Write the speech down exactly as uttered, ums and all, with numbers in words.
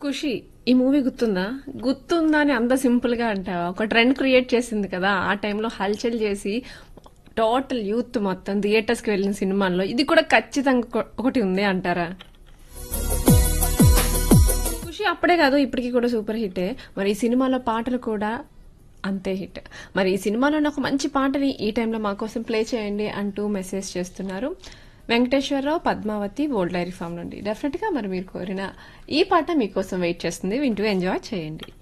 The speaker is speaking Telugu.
ఖుషి ఈ మూవీ గుర్తుందా గుర్తుందా అని అంత సింపుల్ గా అంటావా ఒక ట్రెండ్ క్రియేట్ చేసింది కదా ఆ టైంలో హల్చల్ చేసి టోటల్ యూత్ మొత్తం థియేటర్స్ కి వెళ్ళిన సినిమాల్లో ఇది కూడా ఖచ్చితంగా ఒక- ఒకటి ఉంది అంటారా ఖుషి అప్పుడే కాదు ఇప్పటికీ కూడా సూపర్ హిట్ మరి ఈ సినిమాలో పాటలు కూడా అంతే హిట్ మరి ఈ సినిమాలోని ఒక మంచి పాటని ఈ టైంలో మా కోసం ప్లే చేయండి అంటూ మెసేజ్ చేస్తున్నారు Venkateswararao Padmavati old dairy farm నుండి డెఫినెట్ గా మరి మీరు కోరిన ఈ పాట మీకోసం వెయిట్ చేస్తుంది వింటూ ఎంజాయ్ చేయండి